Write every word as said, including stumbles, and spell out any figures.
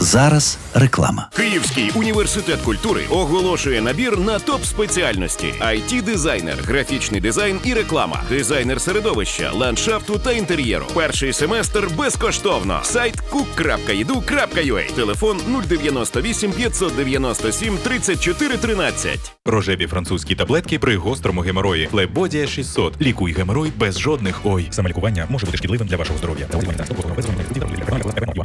Зараз реклама. Київський університет культури оголошує набір на топ-спеціальності: ай ті-дизайнер, графічний дизайн і реклама, дизайнер середовища, ландшафту та інтер'єру. Перший семестр безкоштовно. Сайт кук крапка і ді ю крапка ю а. Телефон нуль дев'яносто вісім п'ятсот дев'яносто сім тридцять чотири тринадцять. Рожеві французькі таблетки при гострому геморої. Флебодія шістсот. Лікуй геморой без жодних ой. Самолікування може бути шкідливим для вашого здоров'я.